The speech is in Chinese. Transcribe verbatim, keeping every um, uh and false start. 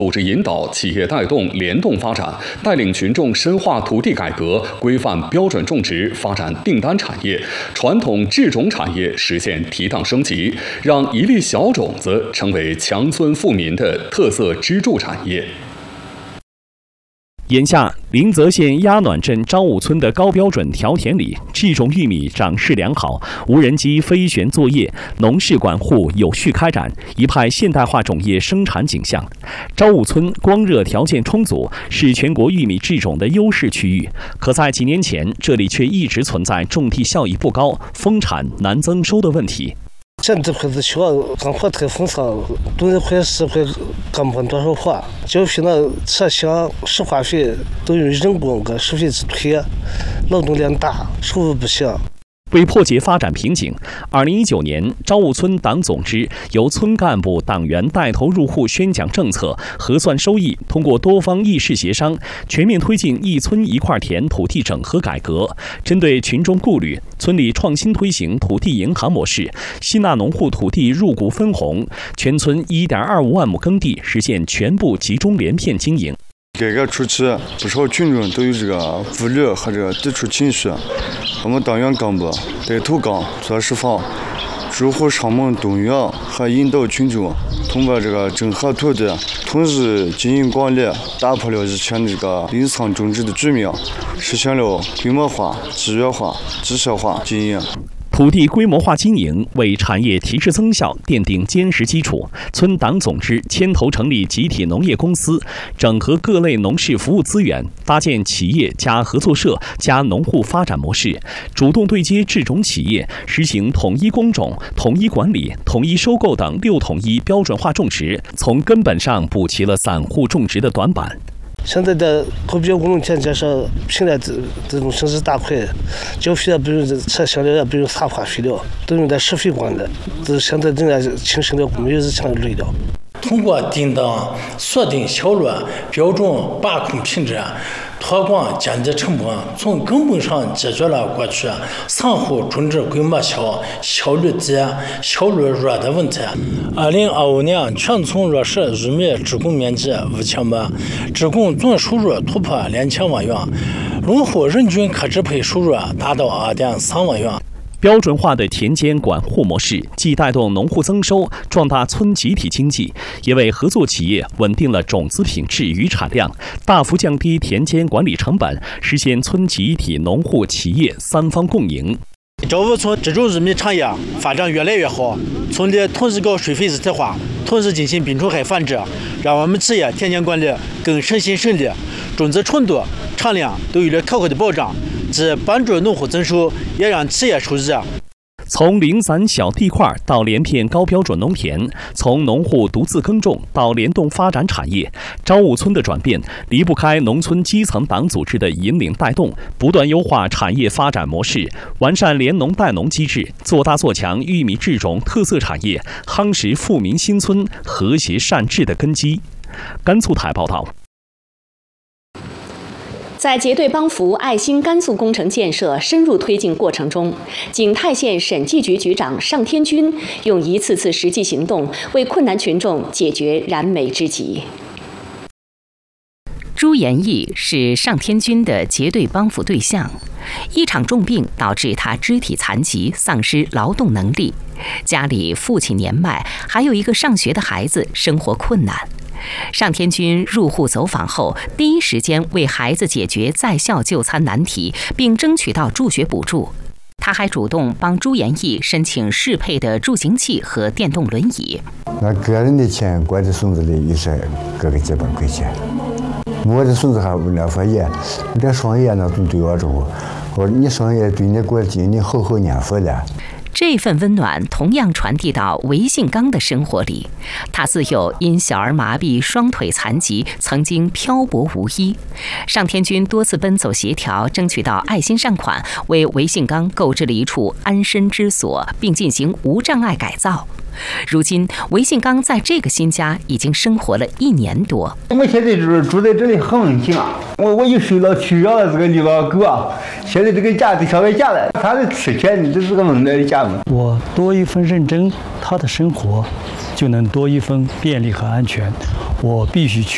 组织引导企业带动联动发展，带领群众深化土地改革，规范标准种植，发展订单产业，传统制种产业实现提档升级，让一粒小种子成为强村富民的特色支柱产业。 眼下，临泽县鸭暖镇招武村的高标准条田里，这种玉米长势良好，无人机飞旋作业，农事管护有序开展，一派现代化种业生产景象。招武村光热条件充足，是全国玉米制种的优势区域。可在几年前，这里却一直存在种地效益不高、丰产难增收的问题。 这这块子小，干活太丰盛，蹲一会十会干不多少活。就现在车厢、石化费都用人工个收费之推，劳动量大，收入不行。 为破解发展瓶颈，二零一九年，招武村党总支由村干部、党员带头入户宣讲政策，核算收益，通过多方议事协商，全面推进一村一块田土地整合改革。针对群众顾虑，村里创新推行土地银行模式，吸纳农户土地入股分红，全村一点二五万亩耕地实现全部集中连片经营。 改革初期，不少群众都有这个顾虑和这个抵触情绪。我们党员干部带头干做实防，入户上门动员和引导群众通过这个整合土地、统一经营管理，打破了以前这个隐藏种植的局面，实现了规模化、制约化、绩效化经营。 土地规模化经营为产业提质增效奠定坚实基础。村党总支牵头成立集体农业公司，整合各类农事服务资源，搭建企业加合作社加农户发展模式，主动对接制种企业，实行统一工种、统一管理、统一收购等六统一标准化种植，从根本上补齐了散户种植的短板。 现在的口标工农田建设平台这这种形式大块，交费也不用车厢了，也不用插化肥料，都用的施肥管的。这现在人家轻省了，没有以前累了。 通过定档、锁定销路、标准把控品质、推广降低成本，从根本上解决了过去散户种植规模小、效率低、效率弱的问题。二零二五年，全村落实玉米职工面积五千亩，职工总收入突破两千万元，农户人均可支配收入达到二点三万元。 标准化的田间管护模式，既带动农户增收，壮大村集体经济，也为合作企业稳定了种子品质与产量，大幅降低田间管理成本，实现村集体、农户、企业三方共赢。 招武村制种玉米产业发展越来越好，村里同时搞水肥一体化，同时进行病虫害繁殖，让我们企业田间管理更省心省力，种子纯度、产量都有了可靠的保障，既帮助农户增收，也让企业受益。 从零散小地块到连片高标准农田，从农户独自耕种到联动发展产业，招武村的转变离不开农村基层党组织的引领带动，不断优化产业发展模式，完善联农带农机制，做大做强玉米制种特色产业，夯实富民新村和谐善治的根基。甘肃台报道。 在结对帮扶爱心甘肃工程建设深入推进过程中，景泰县审计局局长尚天军用一次次实际行动为困难群众解决燃眉之急。 朱延义是尚天军的结对帮扶对象，一场重病导致他肢体残疾，丧失劳动能力，家里父亲年迈，还有一个上学的孩子，生活困难。尚天军入户走访后，第一时间为孩子解决在校就餐难题，并争取到助学补助。他还主动帮朱延义申请适配的助行器和电动轮椅。 那个人的钱管在孙子里也是各个几百块钱，我的孙子还为了发业，这双业呢都对我说，我说你双业对你国今年好好念佛了。 这份温暖同样传递到韦信刚的生活里。他自幼因小儿麻痹、双腿残疾，曾经漂泊无依。尚天军多次奔走协调，争取到爱心善款，为韦信刚购置了一处安身之所，并进行无障碍改造。如今，韦信刚在这个新家已经生活了一年多。 我现在住住在这里很温馨啊！我我一受到取养了这个地方狗啊，现在这个家就像个家了，他的吃钱这是个温暖的家嘛。 我多一份认真，他的生活就能多一份便利和安全。我必须去。